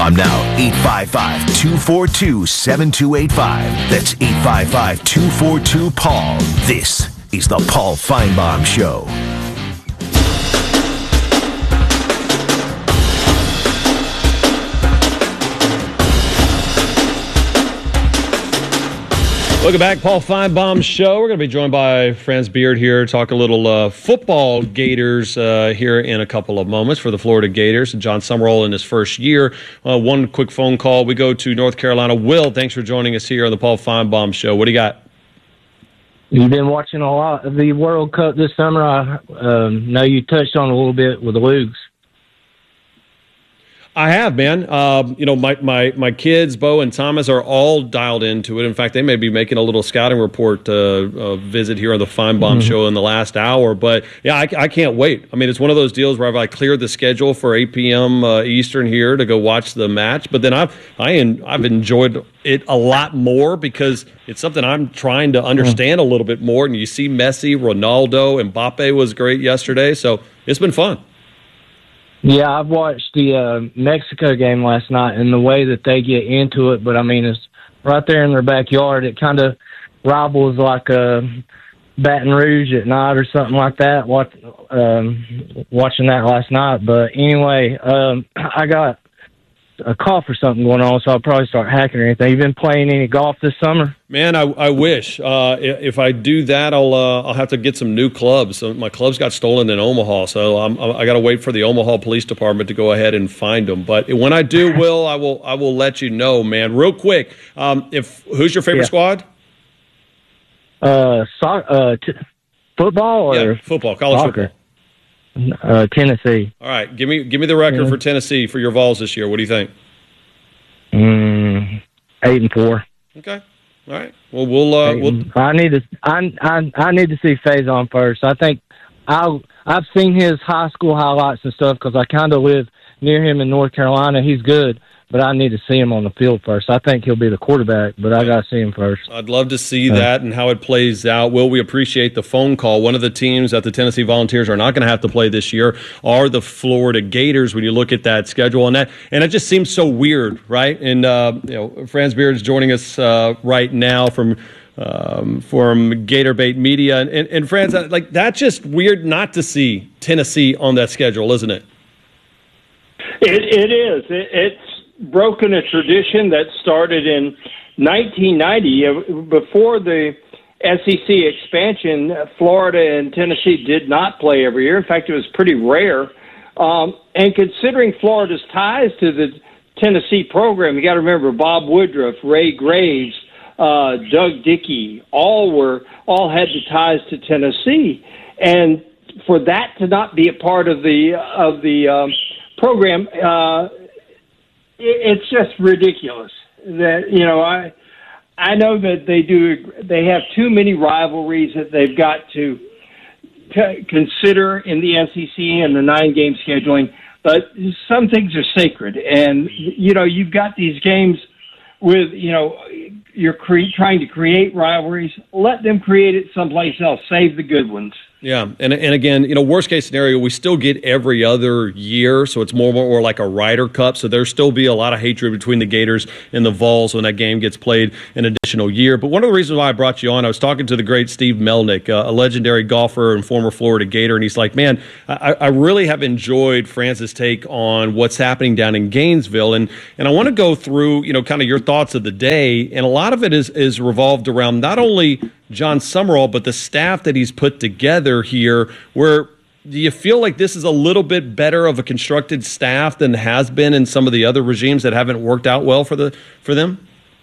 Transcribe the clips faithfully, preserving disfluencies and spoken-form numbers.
Feinbaum now, eight five five, two four two, seven two eight five. That's eight five five, two four two, Paul. This is the Paul Feinbaum Show. Welcome back, Paul Feinbaum Show. We're going to be joined by Franz Beard here, talk a little uh, football Gators uh, here in a couple of moments for the Florida Gators. John Summerall in his first year. Uh, one quick phone call. We go to North Carolina. Will, thanks for joining us here on the Paul Feinbaum Show. What do you got? You've been watching a lot of the World Cup this summer. I um, know you touched on it a little bit with the Lugs. I have, man. Um, you know, my, my, my kids, Bo and Thomas, are all dialed into it. In fact, they may be making a little scouting report uh, uh, visit here on the Feinbaum mm-hmm. Show in the last hour. But, yeah, I, I can't wait. I mean, it's one of those deals where I've like, cleared the schedule for eight p.m. Uh, Eastern here to go watch the match. But then I've, I en- I've enjoyed it a lot more because it's something I'm trying to understand mm-hmm. a little bit more. And you see Messi, Ronaldo, Mbappe was great yesterday. So it's been fun. Yeah, I've watched the uh, Mexico game last night and the way that they get into it. But, I mean, it's right there in their backyard. It kind of rivals like uh, Baton Rouge at night or something like that, watch, um, watching that last night. But, anyway, um, I got a cough or something going on, so I'll probably start hacking or anything. You been playing any golf this summer? Man, I, I wish. Uh, if I do that, I'll uh, I'll have to get some new clubs. So my clubs got stolen in Omaha, so I'm, I got to wait for the Omaha Police Department to go ahead and find them. But when I do, Will, I will I will let you know, man. Real quick, um, if who's your favorite yeah. squad? Uh, so, uh, t- football or yeah, football, college soccer? football. Uh, Tennessee. All right, give me give me the record yeah. for Tennessee for your Vols this year. What do you think? Mm, eight and four. Okay. All right. Well, we'll. Uh, we'll... I need to. I, I I need to see Faison first. I think I I've seen his high school highlights and stuff because I kind of live near him in North Carolina. He's good, but I need to see him on the field first. I think he'll be the quarterback, but I got to see him first. I'd love to see that and how it plays out. Will, we appreciate the phone call. One of the teams that the Tennessee Volunteers are not going to have to play this year are the Florida Gators when you look at that schedule. And that and it just seems so weird, right? And, uh, you know, Franz Beard is joining us uh, right now from um, from Gator Bait Media. And, and, and Franz, like, that's just weird not to see Tennessee on that schedule, isn't it? It, it is. It, it's broken a tradition that started in nineteen ninety. Before the S E C expansion, Florida and Tennessee did not play every year. In fact, it was pretty rare. Um, and considering Florida's ties to the Tennessee program, you got to remember Bob Woodruff, Ray Graves, uh, Doug Dickey, all were all had the ties to Tennessee, and for that to not be a part of the of the um, program. Uh, It's just ridiculous that, you know, I I know that they do, they have too many rivalries that they've got to c- consider in the S E C and the nine-game scheduling, but some things are sacred. And, you know, you've got these games with, you know, you're cre- trying to create rivalries. Let them create it someplace else. Save the good ones. Yeah, and and again, you know, worst case scenario, we still get every other year, so it's more more like a Ryder Cup. So there'll still be a lot of hatred between the Gators and the Vols when that game gets played an additional year. But one of the reasons why I brought you on, I was talking to the great Steve Melnick, uh, a legendary golfer and former Florida Gator, and he's like, man, I, I really have enjoyed Franz's take on what's happening down in Gainesville, and and I want to go through, you know, kind of your thoughts of the day, and a lot of it is is revolved around not only John Summerall, but the staff that he's put together here, where do you feel like this is a little bit better of a constructed staff than has been in some of the other regimes that haven't worked out well for the for them?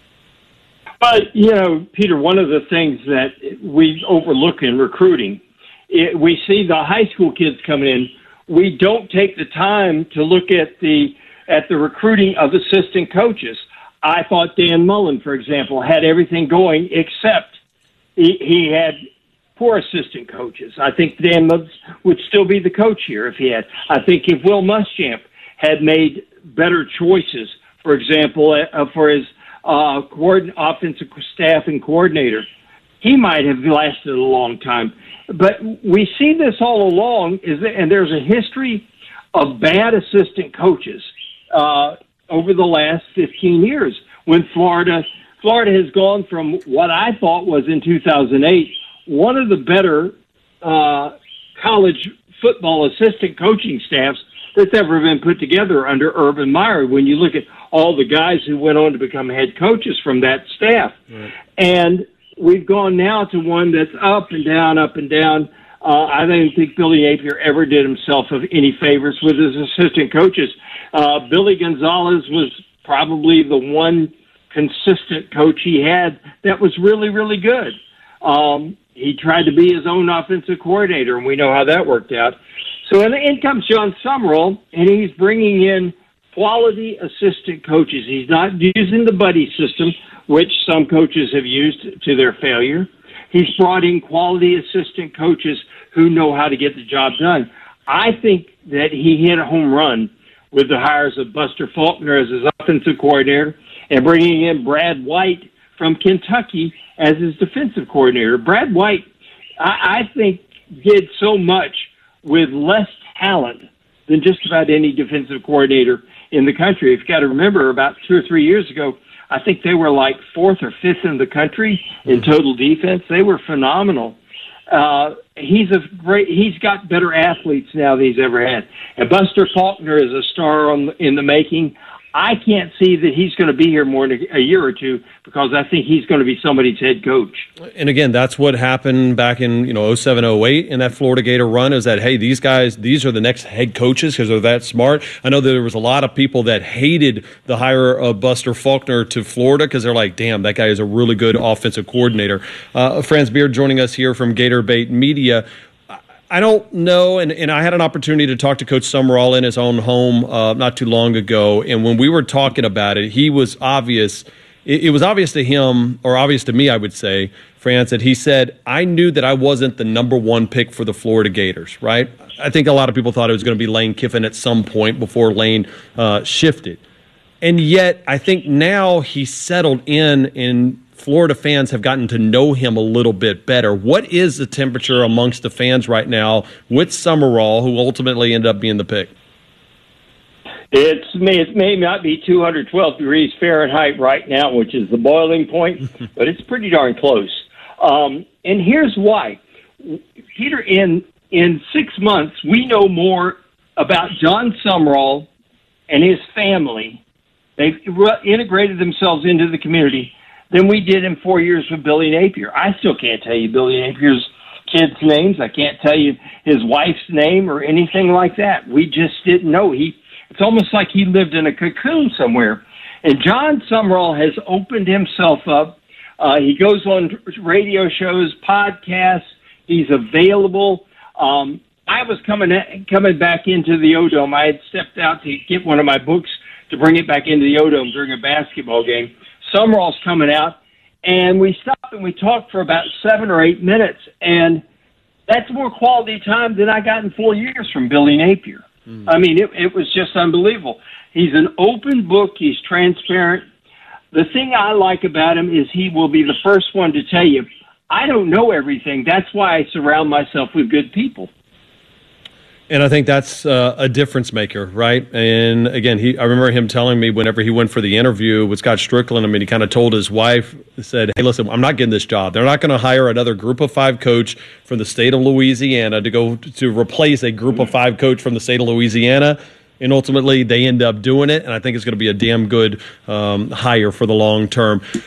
But, you know, Peter, one of the things that we overlook in recruiting, it, we see the high school kids coming in. We don't take the time to look at the at the recruiting of assistant coaches. I thought Dan Mullen, for example, had everything going except He, he had poor assistant coaches. I think Dan would still be the coach here if he had. I think if Will Muschamp had made better choices, for example, uh, for his uh, coordin- offensive staff and coordinator, he might have lasted a long time. But we see this all along, is that, and there's a history of bad assistant coaches uh, over the last fifteen years when Florida Florida has gone from what I thought was in two thousand eight one of the better uh, college football assistant coaching staffs that's ever been put together under Urban Meyer. When you look at all the guys who went on to become head coaches from that staff, right. And we've gone now to one that's up and down, up and down. Uh, I don't think Billy Napier ever did himself of any favors with his assistant coaches. Uh, Billy Gonzalez was probably the one consistent coach he had that was really, really good. Um, he tried to be his own offensive coordinator, and we know how that worked out. So in, in comes John Summerall, and he's bringing in quality assistant coaches. He's not using the buddy system, which some coaches have used to their failure. He's brought in quality assistant coaches who know how to get the job done. I think that he hit a home run with the hires of Buster Faulkner as his offensive coordinator and bringing in Brad White from Kentucky as his defensive coordinator. Brad White, I, I think, did so much with less talent than just about any defensive coordinator in the country. If you got to remember, about two or three years ago, I think they were like fourth or fifth in the country in total defense. They were phenomenal. Uh, he's a great. He's got better athletes now than he's ever had. And Buster Faulkner is a star on, in the making. I can't see that he's going to be here more than a year or two because I think he's going to be somebody's head coach. And again, that's what happened back in, you know, oh seven, oh eight in that Florida Gator run, is that, hey, these guys, these are the next head coaches because they're that smart. I know that there was a lot of people that hated the hire of Buster Faulkner to Florida because they're like, damn, that guy is a really good offensive coordinator. Uh, Franz Beard joining us here from Gator Bait Media. I don't know, and, and I had an opportunity to talk to Coach Summerall in his own home uh, not too long ago, and when we were talking about it, he was obvious, it, it was obvious to him, or obvious to me, I would say, Franz, that he said, I knew that I wasn't the number one pick for the Florida Gators, right? I think a lot of people thought it was going to be Lane Kiffin at some point before Lane uh, shifted. And yet, I think now he's settled in in Florida fans have gotten to know him a little bit better. What is the temperature amongst the fans right now with Summerall, who ultimately ended up being the pick? It's may it may not be two hundred twelve degrees Fahrenheit right now, which is the boiling point, but it's pretty darn close. Um, and here's why, Peter. In in six months, we know more about John Summerall and his family. They've integrated themselves into the community than we did in four years with Billy Napier. I still can't tell you Billy Napier's kids' names. I can't tell you his wife's name or anything like that. We just didn't know. He, it's almost like he lived in a cocoon somewhere. And John Summerall has opened himself up. Uh, he goes on radio shows, podcasts. He's available. Um, I was coming coming back into the O-Dome. I had stepped out to get one of my books to bring it back into the O-Dome during a basketball game. Summerall's coming out, and we stopped and we talked for about seven or eight minutes, and that's more quality time than I got in four years from Billy Napier. Mm. I mean, it, it was just unbelievable. He's an open book. He's transparent. The thing I like about him is he will be the first one to tell you, I don't know everything. That's why I surround myself with good people. And I think that's uh, a difference maker, right? And again, he I remember him telling me whenever he went for the interview with Scott Strickland, I mean, he kind of told his wife, said, hey, listen, I'm not getting this job. They're not going to hire another group of five coach from the state of Louisiana to go to replace a group of five coach from the state of Louisiana. And ultimately, they end up doing it. And I think it's going to be a damn good um, hire for the long term.